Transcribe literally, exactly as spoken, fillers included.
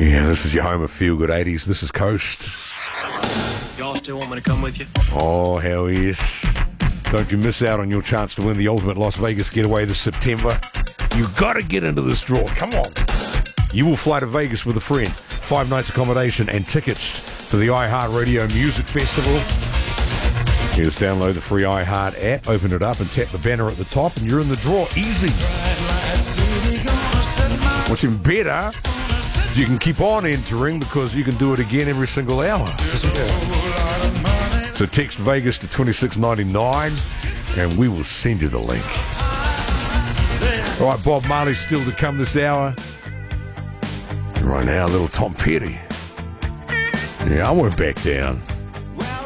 Yeah, this is your home of Feel Good eighties. This is Coast. Y'all still want me to come with you? Oh, hell yes. Don't you miss out on your chance to win the ultimate Las Vegas getaway this September. You got to get into this draw. Come on. You will fly to Vegas with a friend. Five nights accommodation and tickets to the iHeartRadio Music Festival. You just download the free iHeart app, open it up, and tap the banner at the top, and you're in the draw. Easy. What's even better, you can keep on entering because you can do it again every single hour. Yeah. So text Vegas to twenty-six ninety-nine, and we will send you the link. All right, Bob Marley's still to come this hour. Right now, little Tom Petty. Yeah, I won't back down.